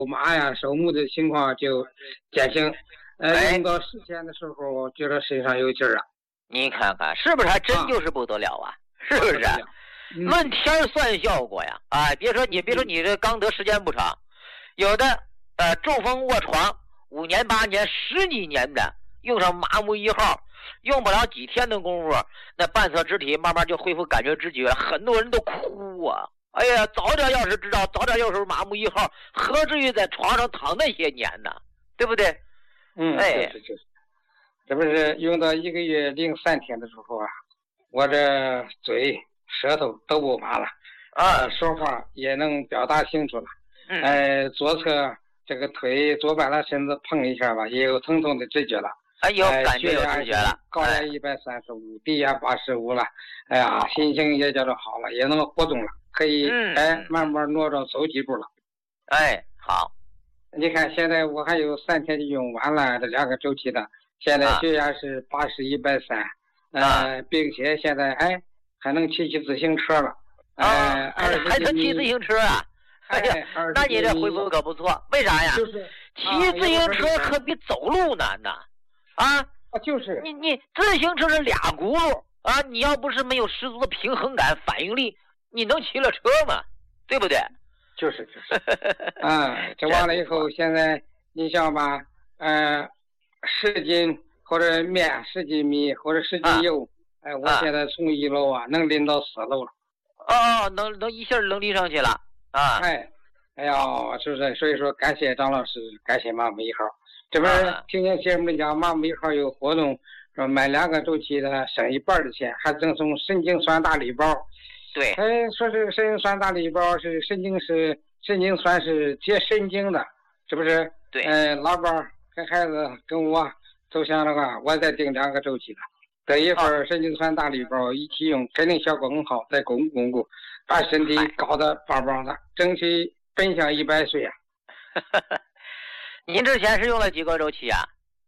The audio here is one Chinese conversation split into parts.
麻呀、手木的情况就减轻。用到10天的时候，觉得身上有劲儿啊。 你看看是不是还真就是不得了啊？是不是？论天算效果呀！别说你这刚得时间不长，有的中风卧床5年8年10几年的，用上麻木1号，用不了几天的功夫，那半侧肢体慢慢就恢复感觉知觉了，很多人都哭啊！哎呀，早点要是知道，早点要是麻木1号，何至于在床上躺那些年呢？对不对？ 就是，这不是用到1个月03天的时候啊，我这嘴、舌头都不麻了，说话也能表达清楚了。左侧这个腿左半拉身子碰一下吧，也有疼痛的知觉了。 有感觉有知觉了， 高压135，低压85了。哎呀，心情也叫做好了，也能活动了，可以慢慢挪着走几步了。 好。 你看现在我还有3天就用完了这2个周期的，现在血压是80/130，并且现在还能骑自行车了。 还能骑自行车啊？那你这恢复可不错。为啥呀？骑自行车可比走路难呐！ 就是你自行车是俩轱辘啊，你要不是没有十足的平衡感、反应力，你能骑了车吗？对不对？ 就是这完了以后，现在你像吧，10斤或者面10斤米或者10斤油，我现在从1楼能拎到4楼了。 能一下能拎上去了啊！ 哎呀，是不是？所以说感谢张老师，感谢麻木1号。这边听见节目里讲麻木1号有活动，说买2个周期的省1半的钱，还赠送神经酸大礼包。 对， 说是神经酸大礼包是神经酸是解神经的，是不是？ 对。 老伴跟孩子跟我都想的话，我再订2个周期的，这一份神经酸大礼包一起用，肯定效果很好，再巩固，把身体搞得棒棒的，争取奔向100岁啊！ 您之前是用了几个周期啊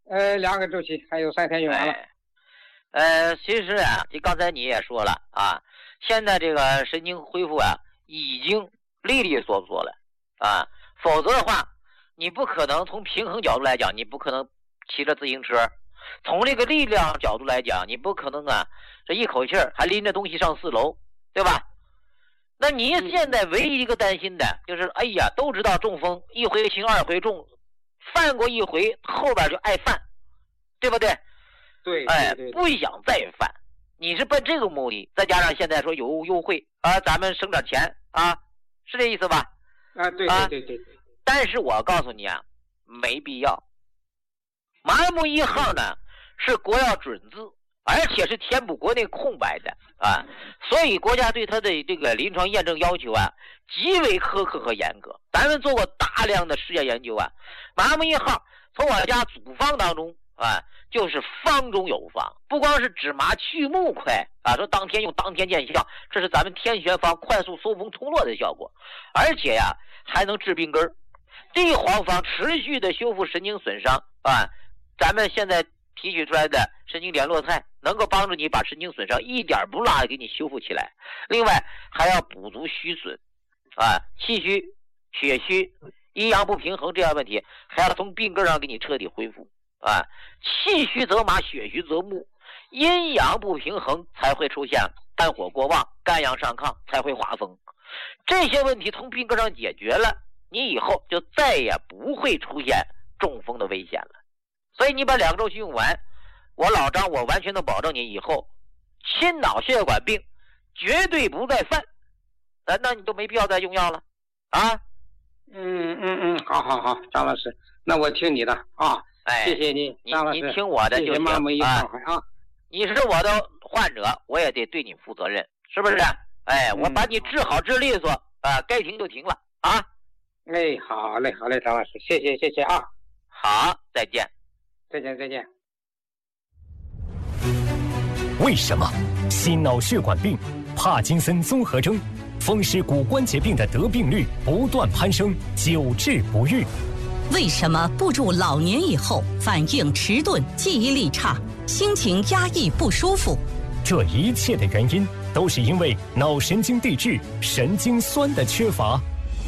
？2个周期，还有3天用完了。 其实就刚才你也说了现在这个神经恢复已经利利索索了否则的话，你不可能从平衡角度来讲，你不可能骑着自行车；从这个力量角度来讲，你不可能这一口气还拎着东西上4楼，对吧？那你现在唯一一个担心的就是，都知道中风1回轻2回重，犯过1回后边就爱犯，对不对？ 对， 不想再犯。你是奔这个目的，再加上现在说有优惠咱们省点钱是这意思吧？ 对。 但是我告诉你没必要。麻木1号呢是国药准字，而且是填补国内空白的所以国家对它的这个临床验证要求极为苛刻和严格。咱们做过大量的实验研究麻木1号从我家组方当中就是方中有方，不光是止麻去木快说当天用当天见效，这是咱们天旋方快速收风通络的效果，而且还能治病根。地黄方持续的修复神经损伤咱们现在提取出来的神经联络肽能够帮助你把神经损伤一点不落的给你修复起来。另外还要补足虚损气虚、血虚、阴阳不平衡这样问题，还要从病根上给你彻底恢复气虚则麻，血虚则木，阴阳不平衡才会出现肝火过旺，肝阳上亢才会化风。这些问题从病根上解决了，你以后就再也不会出现中风的危险了。所以你把2个周期用完，我老张我完全能保证你以后心脑血管病绝对不再犯，那你就没必要再用药了好，张老师，那我听你的谢谢你，张老师， 你听我的就行你是我的患者，我也得对你负责任，是不是？我把你治好治利索该停就停了好嘞，张老师，谢谢好，再见。 为什么心脑血管病、帕金森综合征、风湿骨关节病的得病率不断攀升，久治不愈？ 为什么步入老年以后反应迟钝、记忆力差、心情压抑不舒服？ 这一切的原因都是因为脑神经递质神经酸的缺乏。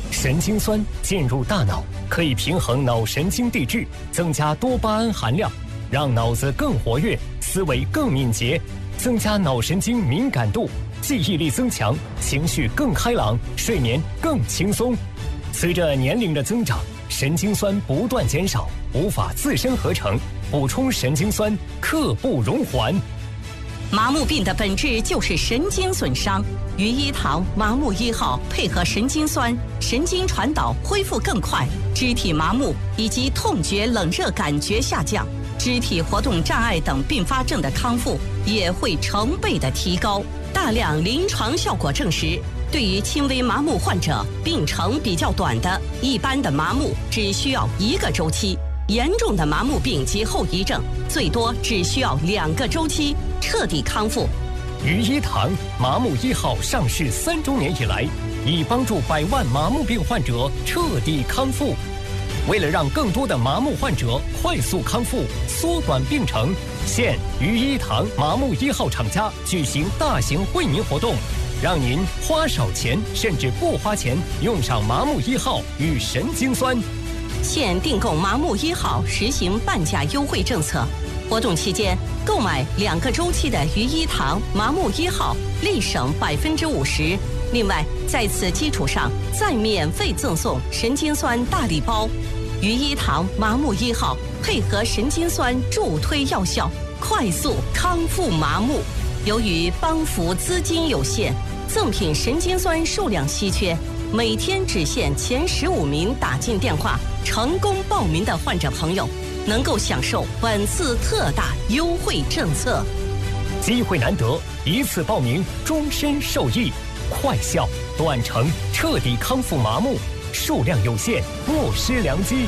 神经酸进入大脑，可以平衡脑神经递质，增加多巴胺含量，让脑子更活跃，思维更敏捷，增加脑神经敏感度，记忆力增强，情绪更开朗，睡眠更轻松。随着年龄的增长，神经酸不断减少，无法自身合成，补充神经酸刻不容缓。 麻木病的本质就是神经损伤，羽衣糖麻木1号配合神经酸，神经传导恢复更快，肢体麻木以及痛觉、冷热感觉下降，肢体活动障碍等并发症的康复也会成倍的提高。大量临床效果证实，对于轻微麻木患者，病程比较短的一般的麻木只需要1个周期，严重的麻木病及后遗症最多只需要2个周期彻底康复。 羽衣糖麻木1号上市3周年以来，已帮助100万麻木病患者彻底康复。为了让更多的麻木患者快速康复，缩短病程，现羽衣糖麻木1号厂家举行大型惠民活动，让您花少钱甚至不花钱用上麻木1号与神经酸。 现订购麻木1号实行半价优惠政策，活动期间购买2个周期的羽衣糖麻木1号，立省50%。另外，在此基础上再免费赠送神经酸大礼包。羽衣糖麻木1号配合神经酸助推药效，快速康复麻木。由于帮扶资金有限，赠品神经酸数量稀缺，每天只限前15名打进电话成功报名的患者朋友，能够享受本次特大优惠政策。 机会难得，一次报名终身受益，快效短程彻底康复麻木，数量有限，莫失良机。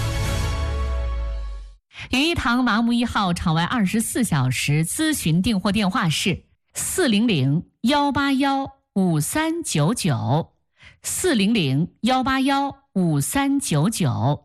羽衣糖麻木1号场外24小时咨询订货电话是400-181-5399 400-181-5399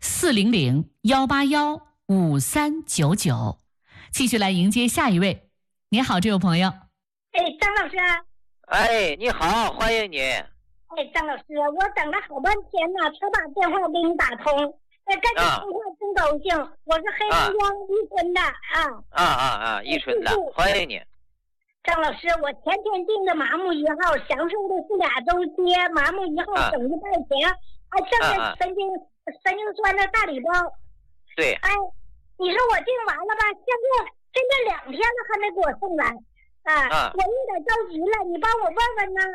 400-181-5399。继续来迎接下一位。你好，这位朋友。 张老师。 你好，欢迎你。 张老师，我等了好半天呢，才把电话给你打通。赶紧通话真高兴，我是黑龙江伊春的伊春的，欢迎你。 张老师，我前天订的麻木1号，享受的是2周期，麻木1号省100钱，还剩下神经酸的大礼包。 对。 你说我订完了吧？现在2天了还没给我送来，我有点着急了，你帮我问问呢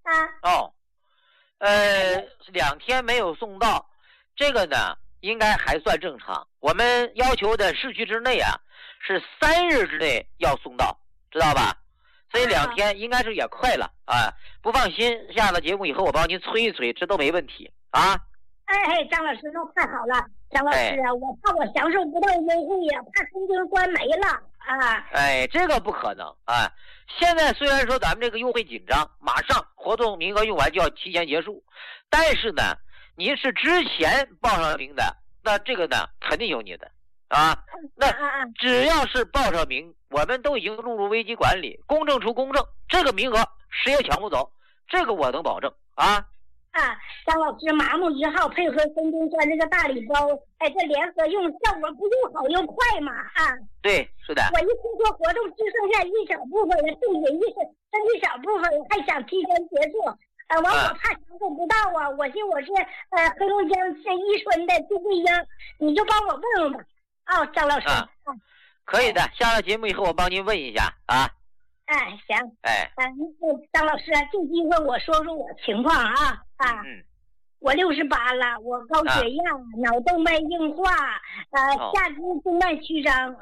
？2天没有送到，这个呢应该还算正常。我们要求的市区之内是3日之内要送到，知道吧？所以2天应该是也快了不放心，下了节目以后我帮您催一催，这都没问题啊。 张老师，那太好了。张老师，我怕我享受不到优惠呀，怕神经酸没了这个不可能现在虽然说咱们这个优惠紧张，马上活动名额用完就要提前结束，但是呢您是之前报上名的，那这个呢肯定有你的那只要是报上名，我们都已经录入危机管理，公证出公证，这个名额谁也抢不走，这个我能保证张老师，麻木1号配合神经酸这个大礼包，这联合用效果不又好又快嘛对，是的。 我一听说活动只剩下一小部分了，剩一小部分，还想提前结束，我怕享受不到我寻我是黑龙江伊春的朱桂英，你就帮我问问吧张老师可以的，下了节目以后我帮您问一下行张老师，这机会我说说我情况我68了，我高血压、脑动脉硬化，下肢动脉曲张，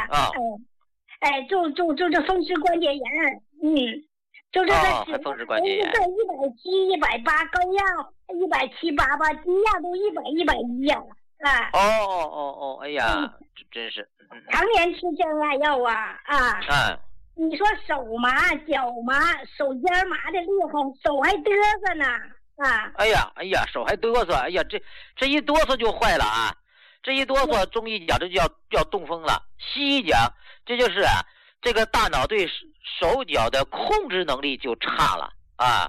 就这风湿关节炎，就这个风湿关节炎 ，170、180，高压170、88，低压都100、110呀， 真是， 常年吃降压药你说手麻、脚麻、手尖麻的厉害，手还嘚瑟呢手还嘚瑟，这一哆嗦就坏了这一哆嗦，中医讲这就叫中风了，西医讲这就是这个大脑对手脚的控制能力就差了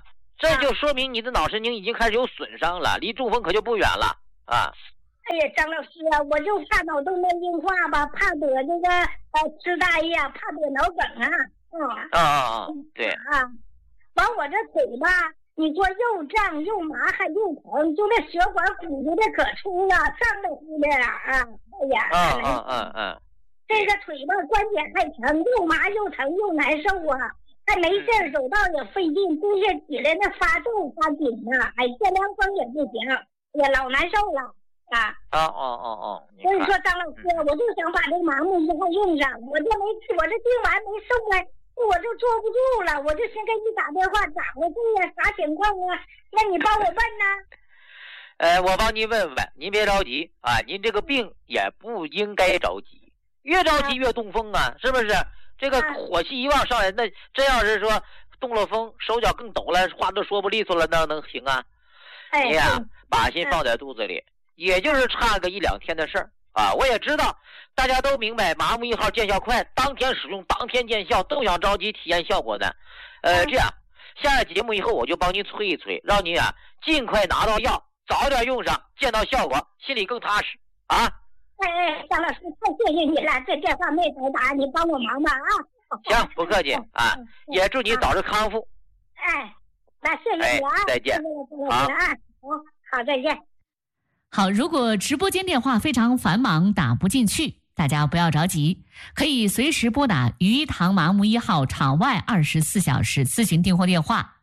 这就说明你的脑神经已经开始有损伤了，离中风可就不远了啊。 哎呀，张老师啊，我就怕脑动脉硬化吧，怕得这个痴呆呀，怕得脑梗啊。 对啊，完我这腿吧，你说又胀又麻还又疼，就这血管鼓出的可粗了，胀得乎的啊！哎呀，这个腿吧关节还疼，又麻又疼又难受啊，还没劲儿，走道也费劲，就是起来那发皱发紧啊，哎，见凉风也不行，也老难受了。所以说张老师，我就想把这个麻木1号用上，我这定完没送来，我就坐不住了，我就先给你打电话，咋回事呀？啥情况啊？那你帮我问呢？ 我帮您问问，您别着急啊，您这个病也不应该着急，越着急越动风啊，是不是？这个火气一往上来，那真要是说动了风，手脚更抖了，话都说不利索了，那能行啊？你呀，把心放在肚子里。也就是差个1、2天的事儿啊！我也知道，大家都明白，麻木1号见效快，当天使用，当天见效，都想着急体验效果的。这样，下了节目以后，我就帮您催一催，让您啊尽快拿到药，早点用上，见到效果，心里更踏实啊！ 张老师，太谢谢你了，这电话没白打，你帮我忙吧啊！ 行，不客气啊，也祝你早日康复。 那谢谢你啊！ 再见。 好，再见。 好，如果直播间电话非常繁忙打不进去，大家不要着急，可以随时拨打于一堂麻木1号场外24小时咨询订货电话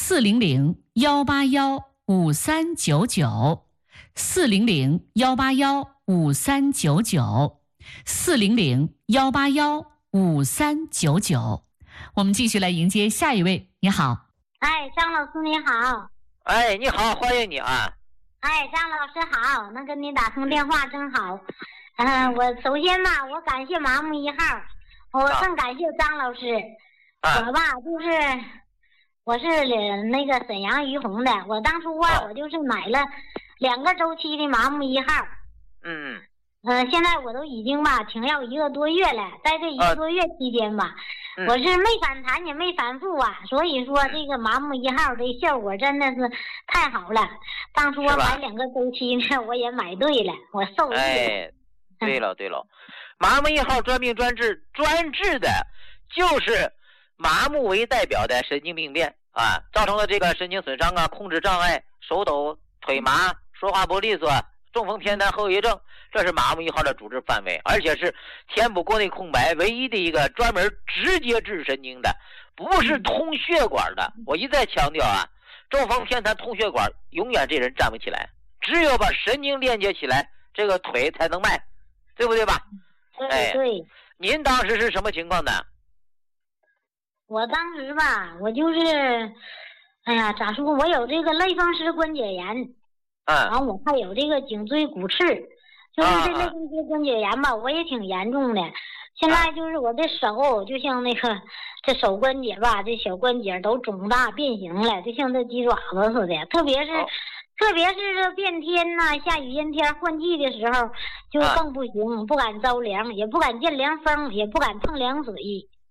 400-181-5399 400-181-5399 400-181-5399。我们继续来迎接下一位。你好。 张老师你好。 你好，欢迎你啊。 张老师好，能跟你打通电话真好。我首先吧，我感谢麻木1号，我更感谢张老师。我吧我是那个沈阳于洪的，我当初我就是买了2个周期的麻木1号。现在我都已经吧停药1个多月了，在这1个多月期间吧，我是没反弹也没反复啊，所以说这个麻木1号的效果真的是太好了。当初我买2个周期呢，我也买对了，我受益了。 对了，麻木1号专病专治的就是麻木为代表的神经病变啊，造成了这个神经损伤啊、控制障碍、手抖、腿麻、说话不利索、中风偏瘫后遗症，这是麻木1号的主治范围，而且是填补国内空白唯一的一个专门直接治神经的，不是通血管的。我一再强调啊，中风偏瘫通血管永远这人站不起来，只有把神经链接起来，这个腿才能迈，对不对吧？ 对。 您当时是什么情况呢？ 我当时吧，我就是咋说，我有这个类风湿关节炎。然后我还有这个颈椎骨刺，就是这类风湿关节炎吧，我也挺严重的。现在就是我的手，就像那个这手关节吧，这小关节都肿大变形了，就像这鸡爪子似的。特别是这变天呐，下雨阴天换季的时候，就更不行，不敢着凉，也不敢见凉风，也不敢碰凉水。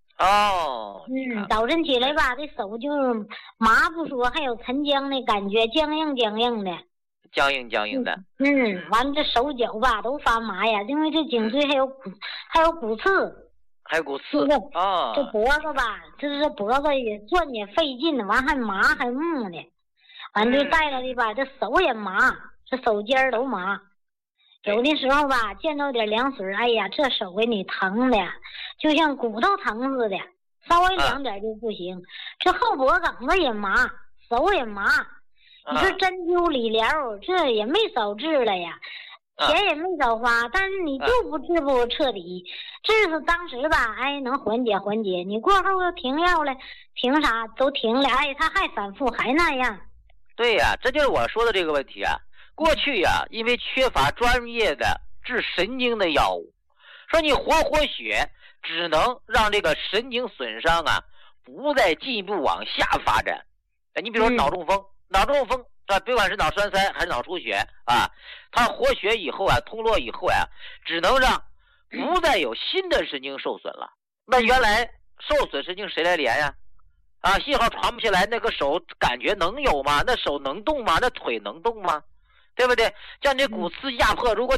早晨起来吧，这手就是麻不说，还有沉僵的感觉，僵硬的。 僵硬的。 完了这手脚吧都发麻呀，因为这颈椎还有骨刺。这脖子吧，这脖子也转也费劲，完还麻还木的。完这带了的吧，这手也麻，这手尖都麻。有的时候吧，见到点凉水，哎呀，这手给你疼的，就像骨头疼似的，稍微凉点就不行。这后脖梗子也麻，手也麻。你说针灸理疗这也没少治了呀，钱也没少花，但是你就不治不彻底，治是当时吧，能缓解，你过后又停药了，停啥都停了，他还反复还那样。 对呀，这就是我说的这个问题啊。过去呀，因为缺乏专业的治神经的药物，说你活血，只能让这个神经损伤啊不再进一步往下发展。你比如说脑中风，不管是脑栓塞还是脑出血啊，它活血以后啊，通络以后啊，只能让不再有新的神经受损了。那原来受损神经谁来连呀？ 啊，信号传不起来，那个手感觉能有吗？那手能动吗？那腿能动吗？对不对？像你骨刺压迫，如果